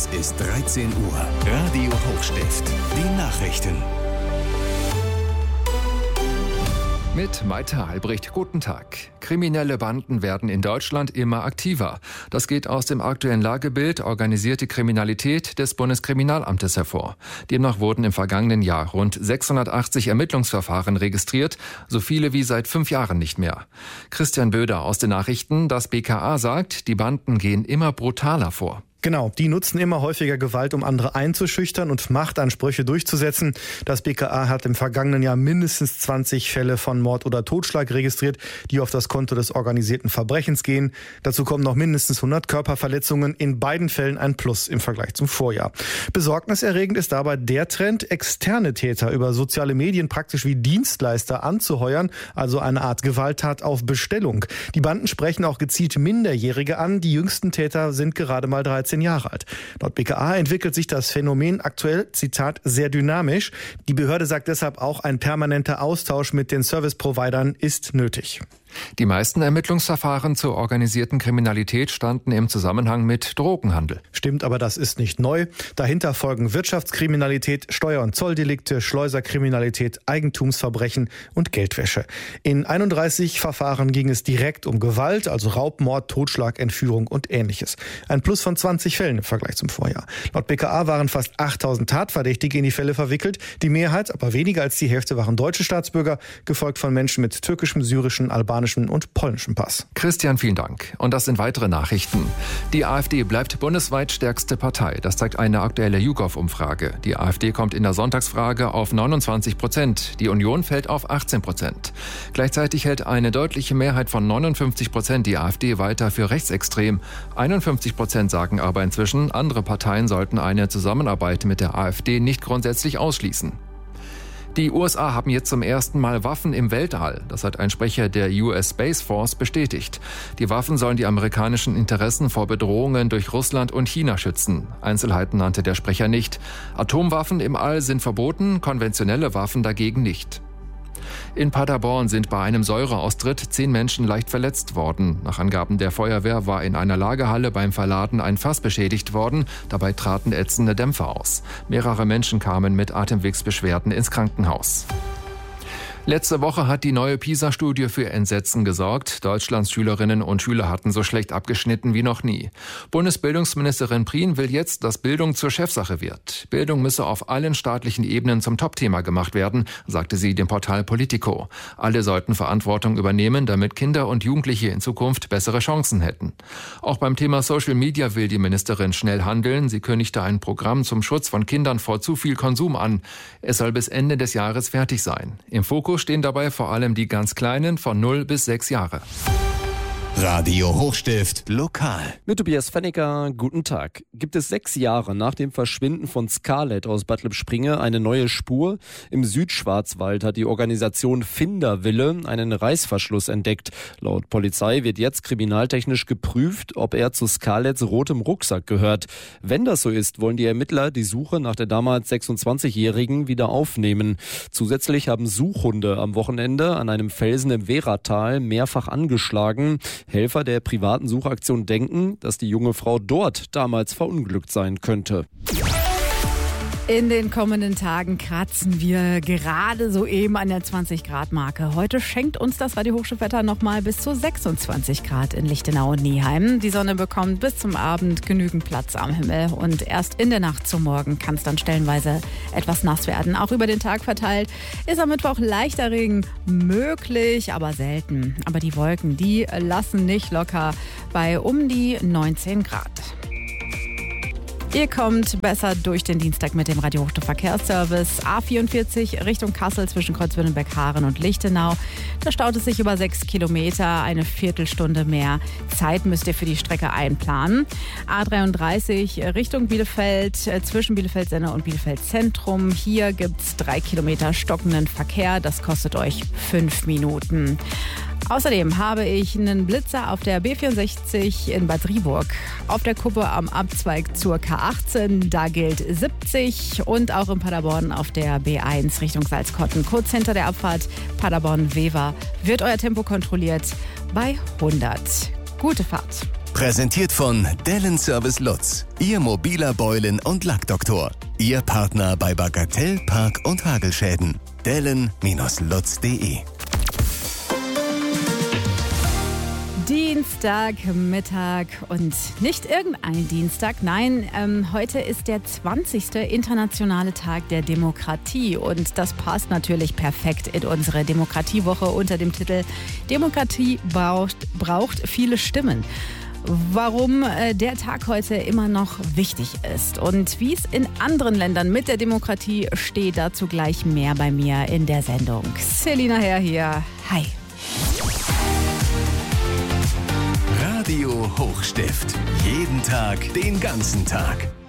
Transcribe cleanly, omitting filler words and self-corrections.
Es ist 13 Uhr. Radio Hochstift. Die Nachrichten. Mit Maite Albrecht, guten Tag. Kriminelle Banden werden in Deutschland immer aktiver. Das geht aus dem aktuellen Lagebild Organisierte Kriminalität des Bundeskriminalamtes hervor. Demnach wurden im vergangenen Jahr rund 680 Ermittlungsverfahren registriert, so viele wie seit 5 Jahren nicht mehr. Christian Böder aus den Nachrichten, das BKA sagt, die Banden gehen immer brutaler vor. Genau, die nutzen immer häufiger Gewalt, um andere einzuschüchtern und Machtansprüche durchzusetzen. Das BKA hat im vergangenen Jahr mindestens 20 Fälle von Mord oder Totschlag registriert, die auf das Konto des organisierten Verbrechens gehen. Dazu kommen noch mindestens 100 Körperverletzungen, in beiden Fällen ein Plus im Vergleich zum Vorjahr. Besorgniserregend ist dabei der Trend, externe Täter über soziale Medien praktisch wie Dienstleister anzuheuern, also eine Art Gewalttat auf Bestellung. Die Banden sprechen auch gezielt Minderjährige an, die jüngsten Täter sind gerade mal 13 Jahre alt. Laut BKA entwickelt sich das Phänomen aktuell, Zitat, sehr dynamisch. Die Behörde sagt deshalb auch, ein permanenter Austausch mit den Service-Providern ist nötig. Die meisten Ermittlungsverfahren zur organisierten Kriminalität standen im Zusammenhang mit Drogenhandel. Stimmt, aber das ist nicht neu. Dahinter folgen Wirtschaftskriminalität, Steuer- und Zolldelikte, Schleuserkriminalität, Eigentumsverbrechen und Geldwäsche. In 31 Verfahren ging es direkt um Gewalt, also Raub, Mord, Totschlag, Entführung und Ähnliches. Ein Plus von 20 Fällen im Vergleich zum Vorjahr. Laut BKA waren fast 8000 Tatverdächtige in die Fälle verwickelt. Die Mehrheit, aber weniger als die Hälfte, waren deutsche Staatsbürger, gefolgt von Menschen mit türkischem, syrischen, albanischen und polnischem Pass. Christian, vielen Dank. Und das sind weitere Nachrichten. Die AfD bleibt bundesweit stärkste Partei. Das zeigt eine aktuelle YouGov-Umfrage. Die AfD kommt in der Sonntagsfrage auf 29%. Die Union fällt auf 18%. Gleichzeitig hält eine deutliche Mehrheit von 59% die AfD weiter für rechtsextrem. 51% sagen aber inzwischen, andere Parteien sollten eine Zusammenarbeit mit der AfD nicht grundsätzlich ausschließen. Die USA haben jetzt zum ersten Mal Waffen im Weltall. Das hat ein Sprecher der US Space Force bestätigt. Die Waffen sollen die amerikanischen Interessen vor Bedrohungen durch Russland und China schützen. Einzelheiten nannte der Sprecher nicht. Atomwaffen im All sind verboten, konventionelle Waffen dagegen nicht. In Paderborn sind bei einem Säureaustritt 10 Menschen leicht verletzt worden. Nach Angaben der Feuerwehr war in einer Lagerhalle beim Verladen ein Fass beschädigt worden. Dabei traten ätzende Dämpfe aus. Mehrere Menschen kamen mit Atemwegsbeschwerden ins Krankenhaus. Letzte Woche hat die neue PISA-Studie für Entsetzen gesorgt. Deutschlands Schülerinnen und Schüler hatten so schlecht abgeschnitten wie noch nie. Bundesbildungsministerin Prien will jetzt, dass Bildung zur Chefsache wird. Bildung müsse auf allen staatlichen Ebenen zum Topthema gemacht werden, sagte sie dem Portal Politico. Alle sollten Verantwortung übernehmen, damit Kinder und Jugendliche in Zukunft bessere Chancen hätten. Auch beim Thema Social Media will die Ministerin schnell handeln. Sie kündigte ein Programm zum Schutz von Kindern vor zu viel Konsum an. Es soll bis Ende des Jahres fertig sein. Im Fokus stehen dabei vor allem die ganz Kleinen von 0 bis 6 Jahre. Radio Hochstift lokal. Mit Tobias Fennicker, guten Tag. Gibt es 6 Jahre nach dem Verschwinden von Scarlett aus Bad Lippspringe eine neue Spur? Im Südschwarzwald hat die Organisation Finderwille einen Reißverschluss entdeckt. Laut Polizei wird jetzt kriminaltechnisch geprüft, ob er zu Scarletts rotem Rucksack gehört. Wenn das so ist, wollen die Ermittler die Suche nach der damals 26-Jährigen wieder aufnehmen. Zusätzlich haben Suchhunde am Wochenende an einem Felsen im Wehratal mehrfach angeschlagen. Helfer der privaten Suchaktion denken, dass die junge Frau dort damals verunglückt sein könnte. In den kommenden Tagen kratzen wir gerade soeben an der 20-Grad-Marke. Heute schenkt uns das Radio Hochstiftwetter nochmal bis zu 26 Grad in Lichtenau und Neheim. Die Sonne bekommt bis zum Abend genügend Platz am Himmel. Und erst in der Nacht zum Morgen kann es dann stellenweise etwas nass werden. Auch über den Tag verteilt ist am Mittwoch leichter Regen möglich, aber selten. Aber die Wolken, die lassen nicht locker bei um die 19 Grad. Ihr kommt besser durch den Dienstag mit dem Radio Hochstift Verkehrsservice. A44 Richtung Kassel zwischen Kreuzwindenberg-Haaren und Lichtenau. Da staut es sich über 6 Kilometer, eine Viertelstunde mehr Zeit müsst ihr für die Strecke einplanen. A33 Richtung Bielefeld zwischen Bielefeld-Senne und Bielefeld-Zentrum. Hier gibt es 3 Kilometer stockenden Verkehr. Das kostet euch 5 Minuten. Außerdem habe ich einen Blitzer auf der B64 in Bad Driburg. Auf der Kuppe am Abzweig zur K18, da gilt 70. Und auch in Paderborn auf der B1 Richtung Salzkotten. Kurz hinter der Abfahrt Paderborn-Wever wird euer Tempo kontrolliert bei 100. Gute Fahrt. Präsentiert von Dellen Service Lutz, Ihr mobiler Beulen- und Lackdoktor. Ihr Partner bei Bagatell, Park- und Hagelschäden. Dellen-lutz.de. Dienstagmittag und nicht irgendein Dienstag, nein, heute ist der 20. internationale Tag der Demokratie und das passt natürlich perfekt in unsere Demokratiewoche unter dem Titel Demokratie braucht viele Stimmen. Warum der Tag heute immer noch wichtig ist und wie es in anderen Ländern mit der Demokratie steht, dazu gleich mehr bei mir in der Sendung. Selina Herr hier, hi. Radio Hochstift. Jeden Tag, den ganzen Tag.